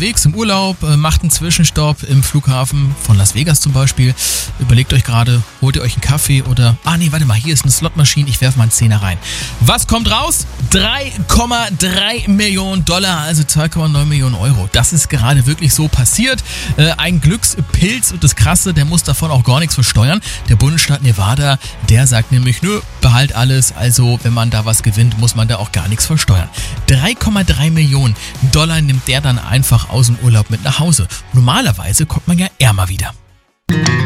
unterwegs im Urlaub, macht einen Zwischenstopp im Flughafen von Las Vegas zum Beispiel. Überlegt euch gerade, holt ihr euch einen Kaffee oder, hier ist eine Slotmaschine, ich werfe mal einen Zehner rein. Was kommt raus? 3,3 Millionen Dollar, also 2,9 Millionen Euro. Das ist gerade wirklich so passiert. Ein Glückspilz und das Krasse, der muss davon auch gar nichts versteuern. Der Bundesstaat Nevada, der sagt nämlich, nö, behalt alles. Also wenn man da was gewinnt, muss man da auch gar nichts versteuern. 3,3 Millionen Dollar nimmt der dann einfach aus dem Urlaub mit nach Hause. Normalerweise kommt man ja ärmer wieder.